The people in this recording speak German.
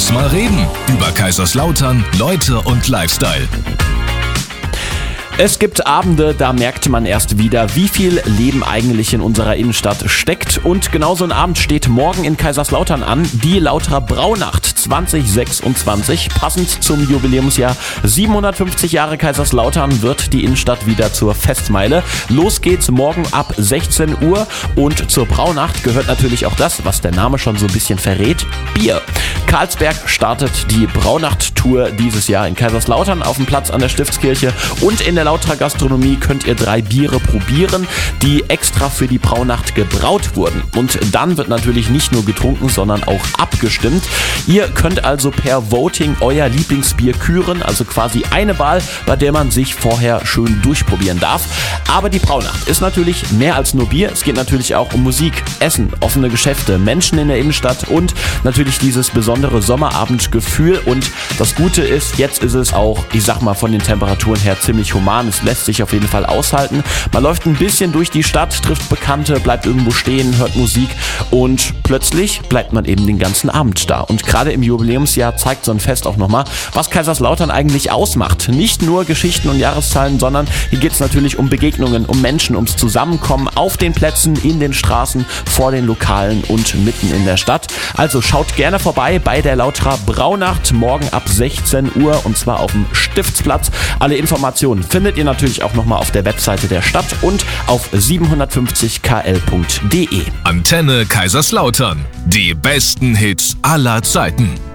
Lass mal reden über Kaiserslautern, Leute und Lifestyle. Es gibt Abende, da merkt man erst wieder, wie viel Leben eigentlich in unserer Innenstadt steckt. Und genau so ein Abend steht morgen in Kaiserslautern an, die Lauterer Braunacht 2026. Passend zum Jubiläumsjahr 750 Jahre Kaiserslautern wird die Innenstadt wieder zur Festmeile. Los geht's morgen ab 16 Uhr und zur Braunacht gehört natürlich auch das, was der Name schon so ein bisschen verrät, Bier. Carlsberg startet die Braunacht-Tour dieses Jahr in Kaiserslautern auf dem Platz an der Stiftskirche und in der Lauterer Gastronomie könnt ihr 3 Biere probieren, die extra für die Braunacht gebraut wurden. Und dann wird natürlich nicht nur getrunken, sondern auch abgestimmt. Ihr könnt also per Voting euer Lieblingsbier küren, also quasi eine Wahl, bei der man sich vorher schön durchprobieren darf. Aber die Braunacht ist natürlich mehr als nur Bier. Es geht natürlich auch um Musik, Essen, offene Geschäfte, Menschen in der Innenstadt und natürlich dieses besondere Sommerabendgefühl. Und das Gute ist, jetzt ist es auch, ich sag mal, von den Temperaturen her ziemlich human. Es lässt sich auf jeden Fall aushalten. Man läuft ein bisschen durch die Stadt, trifft Bekannte, bleibt irgendwo stehen, hört Musik und plötzlich bleibt man eben den ganzen Abend da. Und gerade im Jubiläumsjahr zeigt so ein Fest auch nochmal, was Kaiserslautern eigentlich ausmacht. Nicht nur Geschichten und Jahreszahlen, sondern hier geht es natürlich um Begegnungen, um Menschen, ums Zusammenkommen auf den Plätzen, in den Straßen, vor den Lokalen und mitten in der Stadt. Also schaut gerne vorbei bei der Lauterer Braunacht morgen ab 16 Uhr und zwar auf dem Stiftsplatz. Alle Informationen findet ihr natürlich auch nochmal auf der Webseite der Stadt und auf 750kl.de. Antenne Kaiserslautern. Die besten Hits aller Zeiten.